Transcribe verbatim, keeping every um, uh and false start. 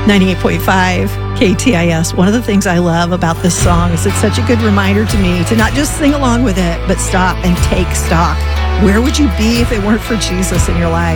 ninety-eight point five K T I S. One of the things I love about this song is it's such a good reminder to me to not just sing along with it, but stop and take stock. Where would you be if it weren't for Jesus in your life?